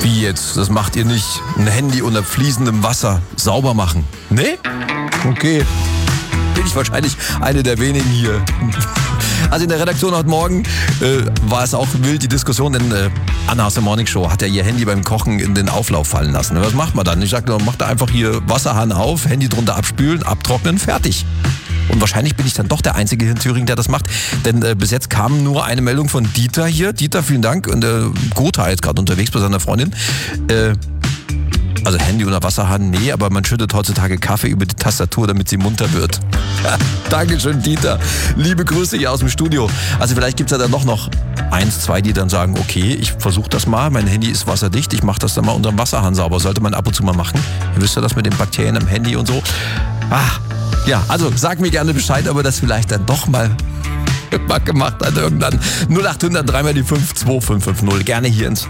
Wie jetzt? Das macht ihr nicht. Ein Handy unter fließendem Wasser sauber machen. Nee? Okay. Bin ich wahrscheinlich eine der wenigen hier. Also in der Redaktion heute Morgen war es auch wild, die Diskussion, denn Anna aus der Morning Show hat ja ihr Handy beim Kochen in den Auflauf fallen lassen. Was macht man dann? Ich sag, mach da einfach hier Wasserhahn auf, Handy drunter abspülen, abtrocknen, fertig. Und wahrscheinlich bin ich dann doch der Einzige hier in Thüringen, der das macht. Denn bis jetzt kam nur eine Meldung von Dieter hier. Dieter, vielen Dank. Und Gotha ist gerade unterwegs bei seiner Freundin. Also Handy unter Wasserhahn, nee, aber man schüttet heutzutage Kaffee über die Tastatur, damit sie munter wird. Dankeschön, Dieter. Liebe Grüße hier aus dem Studio. Also vielleicht gibt es ja dann noch 1, 2, die dann sagen, okay, ich versuche das mal, mein Handy ist wasserdicht, ich mache das dann mal unter dem Wasserhahn sauber. Sollte man ab und zu mal machen. Ihr wisst ja das mit den Bakterien am Handy und so. Ja, also sag mir gerne Bescheid, ob ihr das vielleicht dann doch mal gemacht hat irgendwann. 0800 3 mal die 5 2550. Gerne hier ins